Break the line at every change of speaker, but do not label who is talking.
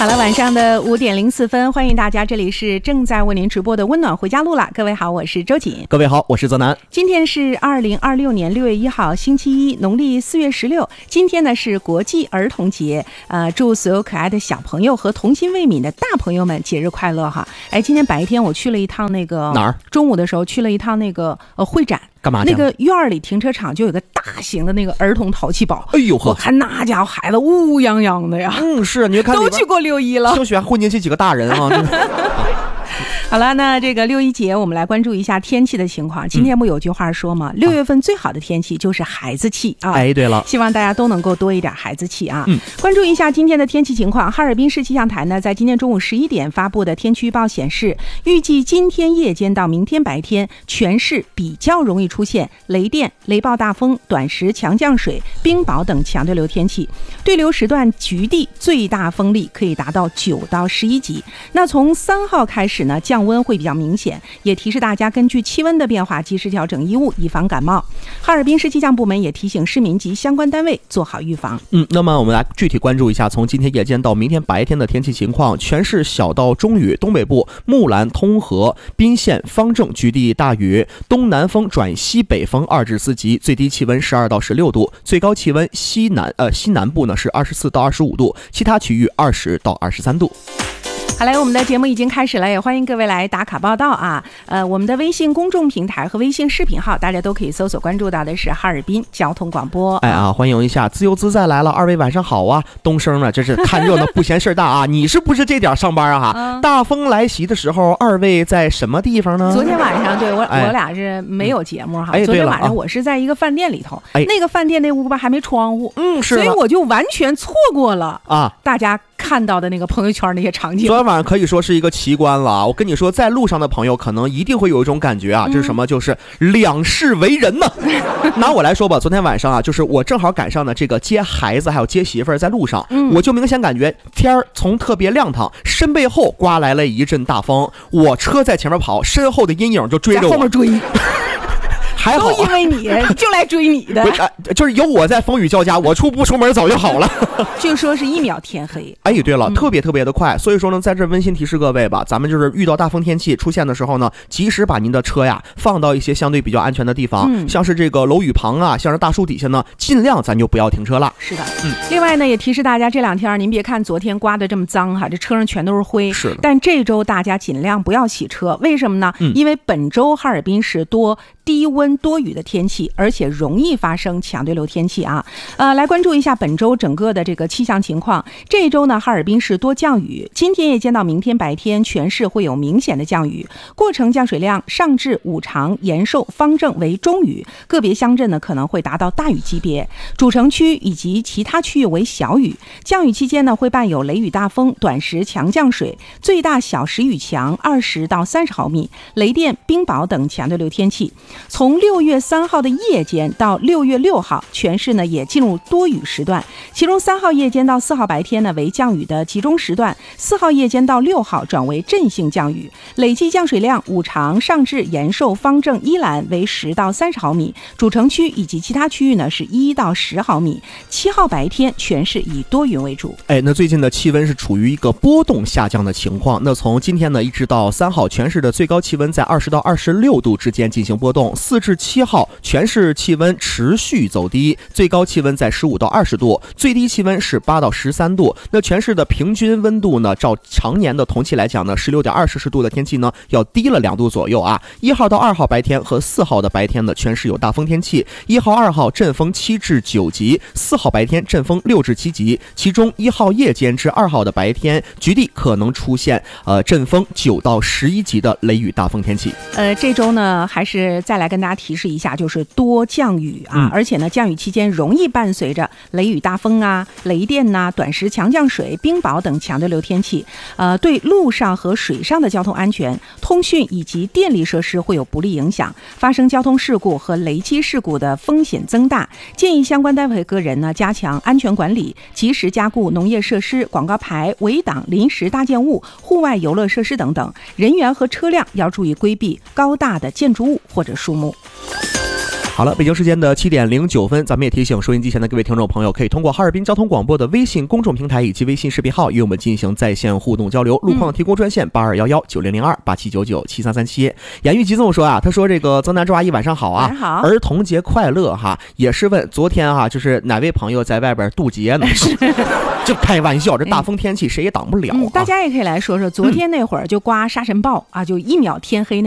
好了，晚上的5点04分，欢迎大家，这里是正在为您直播的温暖回家路了。各位好，我是周瑾。
各位好，我是泽南。
今天是2026年6月1号，星期一，农历4月16。今天呢是国际儿童节，祝所有可爱的小朋友和童心未泯的大朋友们节日快乐哈！哎，今天白天我去了一趟那个
哪儿？
中午的时候去了一趟那个会展。
干嘛去？
那个院里停车场就有个大型的那个儿童淘气堡，
哎呦呵，
我看那家伙孩子乌泱泱的呀。
是，你看
都去过6·1了，
兴许还混进去几个大人啊。
好了，那这个6·1节我们来关注一下天气的情况。今天不有句话说嘛，6月份最好的天气就是孩子气啊。
哎，对了，
希望大家都能够多一点孩子气啊。关注一下今天的天气情况。哈尔滨市气象台呢，在今天中午11点发布的天气预报显示，预计今天夜间到明天白天，全市比较容易出现雷电、雷暴大风、短时强降水、冰雹等强对流天气。对流时段局地最大风力可以达到9到11级。那从3号开始呢，降温会比较明显，也提示大家根据气温的变化及时调整衣物，以防感冒。哈尔滨市气象部门也提醒市民及相关单位做好预防。
那么我们来具体关注一下从今天夜间到明天白天的天气情况。全市小到中雨，东北部木兰、通河、宾县、方正局地大雨，东南风转西北风2至4级，最低气温12到16度，最高气温西南部呢是24到25度，其他区域20到23度。
好嘞，我们的节目已经开始了，也欢迎各位来打卡报道啊。我们的微信公众平台和微信视频号，大家都可以搜索关注到的是哈尔滨交通广播。
欢迎一下自由自在来了，二位晚上好啊！东升呢，这是看热闹不嫌事儿大啊！你是不是这点上班啊？哈，大风来袭的时候，二位在什么地方呢？
昨天晚上，对我俩是没有节目哈。昨天晚上我是在一个饭店里头，那个饭店那屋吧还没窗户，
是，
所以我就完全错过了啊大家看到的那个朋友圈那些场景。
昨天晚上可以说是一个奇观了啊！我跟你说，在路上的朋友可能一定会有一种感觉啊，这是什么？就是两世为人呢。拿我来说吧，昨天晚上啊，就是我正好赶上了这个接孩子还有接媳妇儿在路上，我就明显感觉天儿从特别亮堂，身背后刮来了一阵大风，我车在前面跑，身后的阴影就追着我，
在后面追。
还好，
都因为你就来追你的，
就是有我在风雨交加，我不出门早就好了。
据说是1秒天黑。
哎，对了，特别的快。所以说呢，在这温馨提示各位吧，咱们就是遇到大风天气出现的时候呢，及时把您的车呀放到一些相对比较安全的地方，像是这个楼宇旁啊，像是大树底下呢，尽量咱就不要停车了。
是的，另外呢，也提示大家这2天，您别看昨天刮得这么脏哈，这车上全都是灰。
是的，但
这周大家尽量不要洗车，为什么呢？因为本周哈尔滨是多低温多雨的天气，而且容易发生强对流天气啊。来关注一下本周整个的这个气象情况。这一周呢，哈尔滨是多降雨，今天夜间到明天白天，全市会有明显的降雨，过程降水量上至五常、延寿、方正为中雨，个别乡镇呢可能会达到大雨级别，主城区以及其他区域为小雨。降雨期间呢，会伴有雷雨大风、短时强降水，最大小时雨强20到30毫米，雷电、冰雹等强对流天气。从6月3号的夜间到6月6号，全市呢也进入多雨时段，其中3号夜间到4号白天呢为降雨的集中时段，4号夜间到6号转为阵性降雨，累计降水量五常、上至、延寿、方正、依兰为10到30毫米，主城区以及其他区域呢是1到10毫米。7号白天全市以多云为主。
那最近的气温是处于一个波动下降的情况，那从今天呢一直到3号，全市的最高气温在20到26度之间进行波动，4至7号全市气温持续走低，最高气温在15到20度，最低气温是8到13度。那全市的平均温度呢，照常年的同期来讲呢，16.2摄氏度的天气呢要低了2度左右啊。1号到2号白天和4号的白天呢，全市有大风天气，1号、2号阵风7至9级，4号白天阵风6至7级，其中1号夜间至2号的白天，局地可能出现阵风9到11级的雷雨大风天气。
这周呢，还是再来跟大家提示一下，就是多降雨啊，而且呢，降雨期间容易伴随着雷雨大风啊、雷电呐、短时强降水、冰雹等强对流天气。对路上和水上的交通安全、通讯以及电力设施会有不利影响，发生交通事故和雷击事故的风险增大。建议相关单位和个人呢，加强安全管理，及时加固农业设施、广告牌、围挡、临时搭建物、户外游乐设施等等。人员和车辆要注意规避高大的建筑物或者树木。
好了，北京时间的7点09分，咱们也提醒收音机前的各位听众朋友，可以通过哈尔滨交通广播的微信公众平台以及微信视频号与我们进行在线互动交流。路况提供专线8211900287997337。严玉吉这么说啊，他说这个曾南周阿姨晚上好啊，
好，
儿童节快乐哈，也是问昨天哈，就是哪位朋友在外边渡劫呢？就开玩笑，这大风天气谁也挡不了、
大家也可以来说说，昨天那会儿就刮沙尘暴啊，就一秒天黑那